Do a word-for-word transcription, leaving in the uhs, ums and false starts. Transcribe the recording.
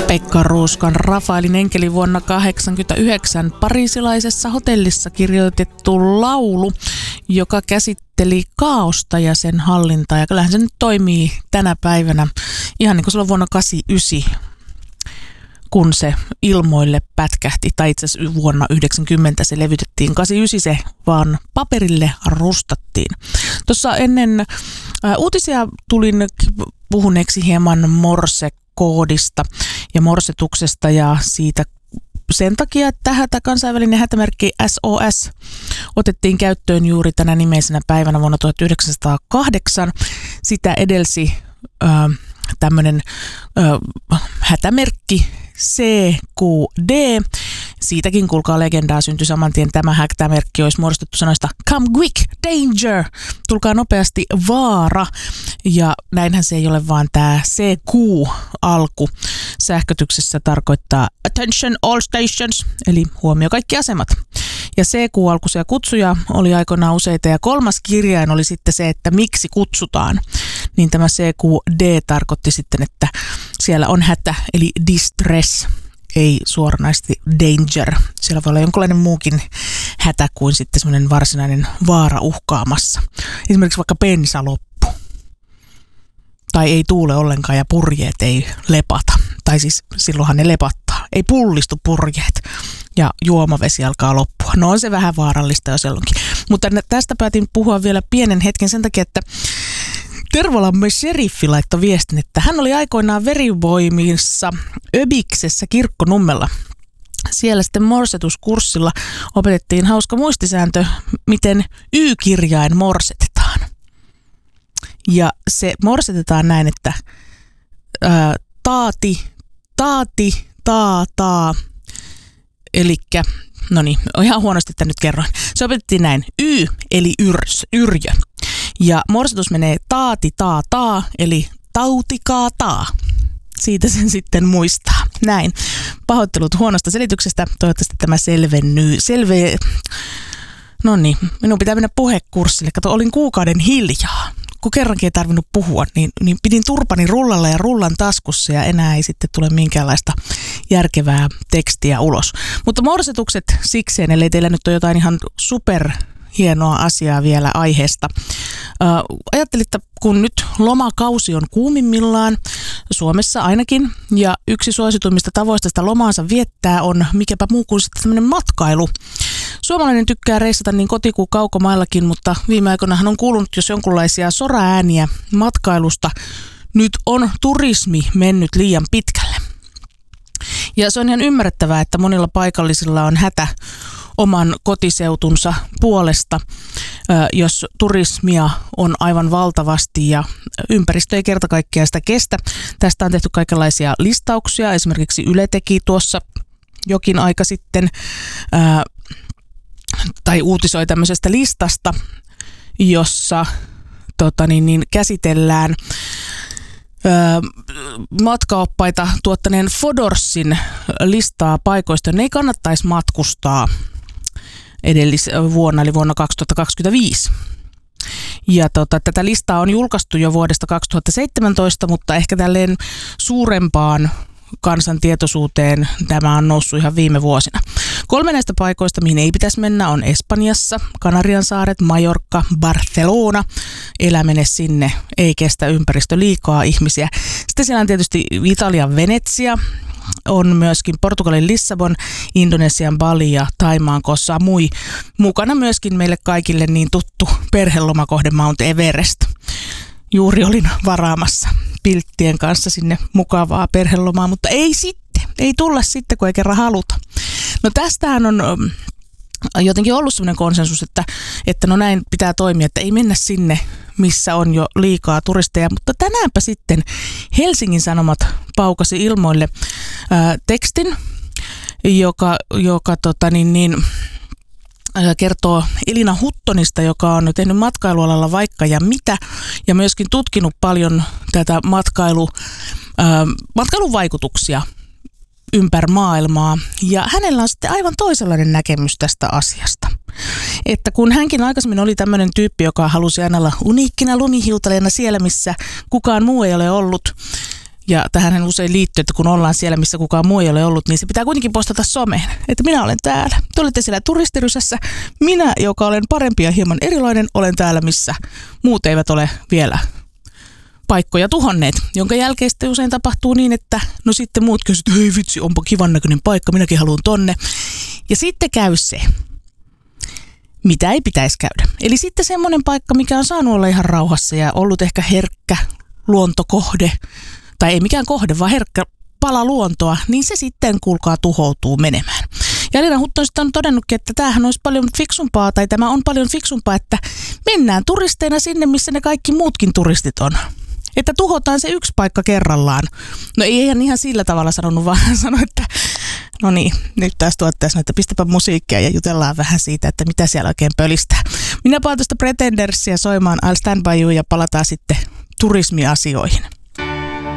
Pekka Ruuskan Rafaelin enkeli vuonna tuhatyhdeksänsataakahdeksankymmentäyhdeksän pariisilaisessa hotellissa kirjoitettu laulu, joka käsitteli kaaosta ja sen hallintaa. Ja kyllähän se nyt toimii tänä päivänä ihan niin kuin silloin vuonna tuhatyhdeksänsataakahdeksankymmentäyhdeksän, kun se ilmoille pätkähti, tai itse asiassa vuonna yhdeksänkymmentä se levytettiin. kahdeksankymmentäyhdeksän se vaan paperille rustattiin. Tuossa ennen ää, uutisia tulin puhuneeksi hieman morsekoodista ja morsetuksesta ja siitä sen takia, että hätä, kansainvälinen hätämerkki S O S otettiin käyttöön juuri tänä nimeisenä päivänä vuonna tuhatyhdeksänsataakahdeksan. Sitä edelsi ää, tämmöinen ää, hätämerkki C Q D. Siitäkin kuulkaa legendaa syntyi saman tien. Tämä hätämerkki olisi muodostettu sanoista come quick, danger, tulkaa nopeasti, vaara. Ja näinhän se ei ole, vaan tämä C Q-alku sähkötyksessä tarkoittaa attention all stations, eli huomio kaikki asemat. Ja C Q-alkuisia kutsuja oli aikoinaan useita, ja kolmas kirjain oli sitten se, että miksi kutsutaan. Niin tämä C Q D tarkoitti sitten, että siellä on hätä, eli distress, ei suoranaisesti danger. Siellä voi olla jonkinlainen muukin hätä kuin sitten semmoinen varsinainen vaara uhkaamassa. Esimerkiksi vaikka bensa loppu. Tai ei tuule ollenkaan ja purjeet ei lepata. Tai siis silloinhan ne lepattaa. Ei pullistu purjeet ja juomavesi alkaa loppua. No on se vähän vaarallista jo silloinkin. Mutta tästä päätin puhua vielä pienen hetken sen takia, että Tervolammen sheriffi laittoi viestin, että hän oli aikoinaan verivoimissa Öbiksessä Kirkkonummella. Siellä sitten morsetuskurssilla opetettiin hauska muistisääntö, miten Y-kirjain morsetetaan. Ja se morsetetaan näin, että ää, taati, taati, taa, taa. Elikkä, no niin, ihan huonosti, että nyt kerroin. Se opetettiin näin, Y eli yrs, yrjö. Ja morsetus menee taati taa taa, eli tautikaa taa. Siitä sen sitten muistaa. Näin. Pahoittelut huonosta selityksestä. Toivottavasti tämä selvennyy. Selve... No niin, minun pitää mennä puhekurssille. Kato, olin kuukauden hiljaa. Kun kerrankin ei tarvinnut puhua, niin, niin pidin turpani rullalla ja rullan taskussa ja enää ei sitten tule minkäänlaista järkevää tekstiä ulos. Mutta morsetukset sikseen, ellei teillä nyt ole jotain ihan super hienoa asiaa vielä aiheesta. Äh, ajattelin, että kun nyt lomakausi on kuumimmillaan, Suomessa ainakin, ja yksi suosituimmista tavoista sitä lomaansa viettää on mikäpä muu kuin sitten tämmöinen matkailu. Suomalainen tykkää reissata niin koti- kuin kaukomaillakin, mutta viime aikoinahan on kuulunut jos jonkunlaisia soraääniä matkailusta. Nyt on turismi mennyt liian pitkälle. Ja se on ihan ymmärrettävää, että monilla paikallisilla on hätä oman kotiseutunsa puolesta, jos turismia on aivan valtavasti ja ympäristö ei kerta kaikkiaan sitä kestä. Tästä on tehty kaikenlaisia listauksia. Esimerkiksi Yle teki tuossa jokin aika sitten ää, tai uutisoi tämmöisestä listasta, jossa tota niin, niin, käsitellään ää, matkaoppaita tuottaneen Fodorsin listaa paikoista, ne ei kannattaisi matkustaa edellisvuonna, eli vuonna kaksituhattakaksikymmentäviisi. Ja tota, tätä listaa on julkaistu jo vuodesta kaksituhattaseitsemäntoista, mutta ehkä tälleen suurempaan kansantietoisuuteen tämä on noussut ihan viime vuosina. Kolme näistä paikoista, mihin ei pitäisi mennä, on Espanjassa, Kanariansaaret, Majorka, Barcelona. Eläminen sinne ei kestä ympäristö liikaa ihmisiä. Sitten siellä on tietysti Italian Venetsia, on myöskin Portugalin Lissabon, Indonesian Bali ja Thaimaan Koh Samui. Mukana myöskin meille kaikille niin tuttu perhelomakohde Mount Everest. Juuri olin varaamassa pilttien kanssa sinne mukavaa perhelomaa, mutta ei sitten. Ei tulla sitten, kun ei kerran haluta. No tästähän on jotenkin ollut sellainen konsensus, että, että no näin pitää toimia, että ei mennä sinne, missä on jo liikaa turisteja. Mutta tänäänpä sitten Helsingin Sanomat paukasi ilmoille ää, tekstin, joka, joka tota niin, niin, kertoo Elina Huttonista, joka on tehnyt matkailualalla vaikka ja mitä, ja myöskin tutkinut paljon tätä matkailu, ää, matkailun vaikutuksia ympäri maailmaa. Ja hänellä on sitten aivan toisenlainen näkemys tästä asiasta. Että kun hänkin aikaisemmin oli tämmöinen tyyppi, joka halusi aina olla uniikkina lumihiutaleena siellä, missä kukaan muu ei ole ollut, Ja tähän usein liittyy, että kun ollaan siellä, missä kukaan muu ei ole ollut, niin se pitää kuitenkin postata someen, että minä olen täällä. Te olette siellä turistirysässä. Minä, joka olen parempi ja hieman erilainen, olen täällä, missä muut eivät ole vielä paikkoja tuhonneet, jonka jälkeen sitten usein tapahtuu niin, että no sitten muut kysyvät, että hei vitsi, onpa kivan näköinen paikka, minäkin haluan tonne. Ja sitten käy se, mitä ei pitäisi käydä. Eli sitten semmoinen paikka, mikä on saanut olla ihan rauhassa ja ollut ehkä herkkä luontokohde, tai ei mikään kohde, vaan herkkä pala luontoa, niin se sitten kuulkaa tuhoutuu menemään. Ja Elina Hutton sitten on todennutkin, että tämähän olisi paljon fiksumpaa, tai tämä on paljon fiksumpaa, että mennään turisteina sinne, missä ne kaikki muutkin turistit on. Että tuhotaan se yksi paikka kerrallaan. No ei ihan ihan sillä tavalla sanonut, vaan sanoi, että no niin, nyt taas tuottaja sanoi, että pistäpä musiikkia ja jutellaan vähän siitä, että mitä siellä oikein pölistää. Minä palaan tuosta Pretendersia soimaan I'll Stand By You ja palataan sitten turismiasioihin.